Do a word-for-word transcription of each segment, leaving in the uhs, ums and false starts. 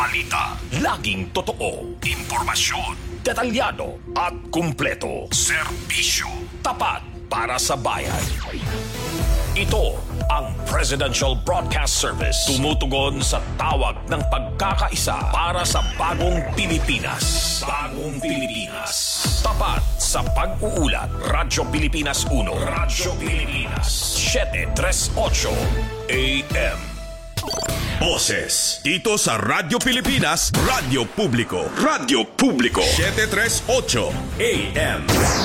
Balita, laging totoo, impormasyon, detalyado at kumpleto. Serbisyo, tapat para sa bayan. Ito ang Presidential Broadcast Service. Tumutugon sa tawag ng pagkakaisa para sa bagong Pilipinas. Bagong Pilipinas. Tapat sa pag-uulat. Radyo Pilipinas uno. Radyo Pilipinas. seven thirty-eight A M. Boses dito sa Radyo Pilipinas, Radyo Publiko. Radyo Publiko. seven thirty-eight A M.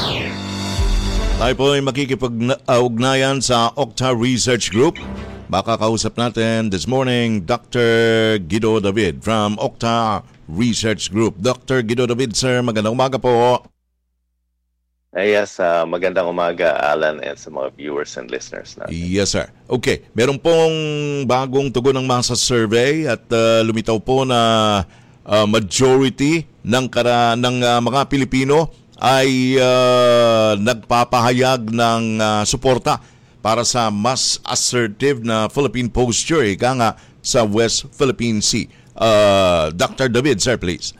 Tayo po ay makikipag-ugnayan sa Octa Research Group. Makakausap natin this morning Doctor Guido David from Octa Research Group. Doctor Guido David, sir, magandang umaga po. Ay, yes, uh, magandang umaga, Alan, and sa mga viewers and listeners natin. Yes, sir. Okay, meron pong bagong tugon ng masa survey at uh, lumitaw po na uh, majority ng, kara, ng uh, mga Pilipino ay uh, nagpapahayag ng uh, suporta para sa mas assertive na Philippine posture, ika nga, sa West Philippine Sea. Uh, Doctor David, sir, please.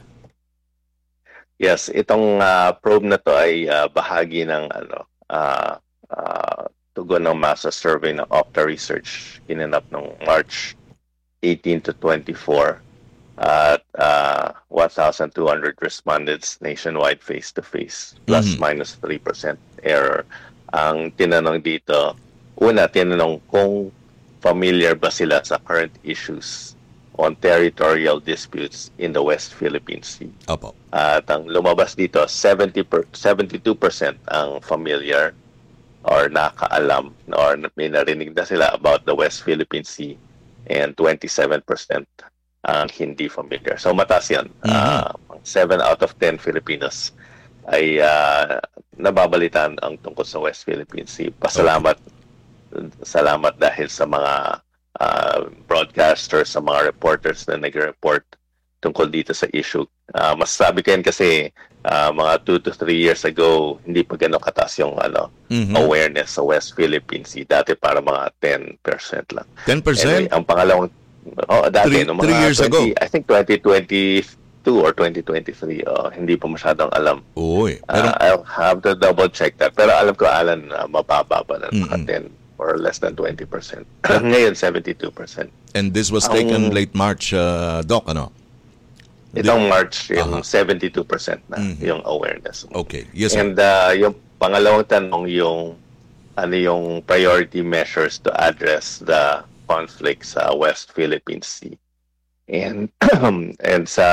Yes, itong uh, probe na to ay uh, bahagi ng ano uh, uh, tugon ng masa survey ng Octa Research ginanap noong March eighteen to twenty-four at uh, one thousand two hundred respondents nationwide face-to-face, plus mm-hmm. minus three percent error. Ang tinanong dito, una, tinanong kung familiar ba sila sa current issues on territorial disputes in the West Philippine Sea. Opo. At ang lumabas dito, seventy per, seventy-two percent ang familiar or nakaalam or may narinig na sila about the West Philippine Sea, and twenty-seven percent ang hindi familiar. So mataas yan. Mm-hmm. Uh, seven out of ten Filipinos ay uh, nababalitaan ang tungkol sa West Philippine Sea. Pasalamat. Okay. Salamat dahil sa mga Uh, broadcasters, sa mga reporters na nag-report tungkol dito sa issue. Uh, masasabi ko yan kasi uh, mga two to three years ago, hindi pa gano'ng kataas yung ano, mm-hmm. awareness sa West Philippine Sea. Dati para mga ten percent lang. ten percent? Anyway, ang pangalawang, oh, dati, three, no, three mga years twenty, ago? I think twenty twenty-two or twenty twenty-three, oh, hindi pa masyadong alam. Uy, pero... uh, I'll have to double check that. Pero alam ko, Alan, uh, mababa pa na, mm-hmm. ten or less than twenty percent. Ngayon, seventy-two percent. And this was taken um, late March, uh, Doc, ano? Itong March, yung uh-huh. seventy-two percent na mm-hmm. yung awareness. Okay, yes, sir. And uh, yung pangalawang tanong, yung ano yung priority measures to address the conflict sa West Philippine Sea. And and sa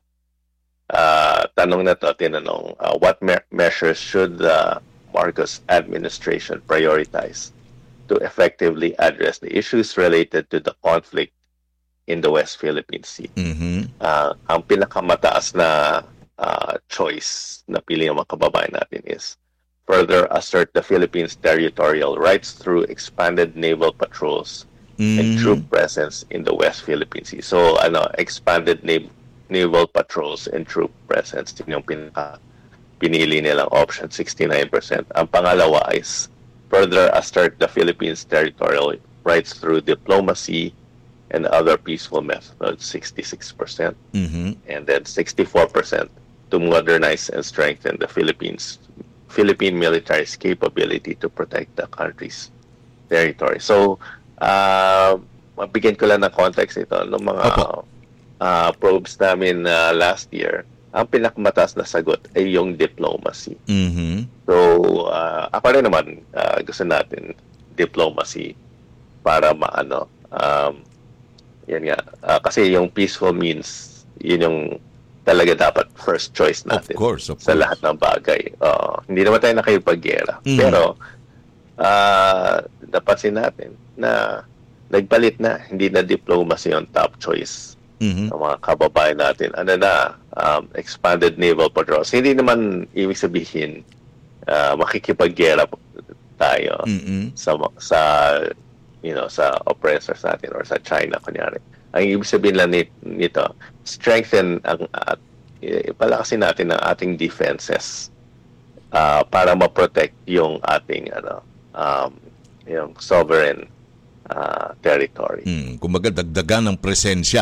uh, tanong na to, tinanong, uh, what me- measures should the Marcos administration prioritize to effectively address the issues related to the conflict in the West Philippine Sea? Mm-hmm. Uh, ang pinakamataas na uh, choice na pili ng mga kababayan natin is further assert the Philippines' territorial rights through expanded naval patrols mm-hmm. and troop presence in the West Philippine Sea. So, ano, expanded na- naval patrols and troop presence, yun yung pinaka pinili nilang option, sixty-nine percent. Ang pangalawa is further assert the Philippines' territorial rights through diplomacy and other peaceful methods, sixty-six percent. Mm-hmm. And then sixty-four percent to modernize and strengthen the Philippines, Philippine military's capability to protect the country's territory. So, uh, mabigyan ko lang ng context ito. Noong mga uh, probes namin uh, last year, ang pinakamataas na sagot ay yung diplomacy. Mm-hmm. So, uh, ako rin naman, uh, gusto natin diplomacy para maano. Um, yan nga. Uh, kasi yung peaceful means, yun yung talaga dapat first choice natin. Of course, of sa course. lahat ng bagay. Uh, hindi naman tayo nakipag-gera. Mm-hmm. Pero, uh, napansin natin na nagpalit na. Hindi na diplomacy yung top choice. Mm-hmm. Ng mga kababayan natin. Ano na, um, expanded naval patrols. Hindi naman ibig sabihin uh, makikipaggera tayo mm-hmm. sa sa you know sa oppressors natin or sa China kunyari. Ang ibig sabihin lang nito, strengthen ang uh, palakasin natin ang ating defenses uh, para ma-protect yung ating ano um, yung sovereign uh, territory. Mm, kumbaga dagdagan ng presensya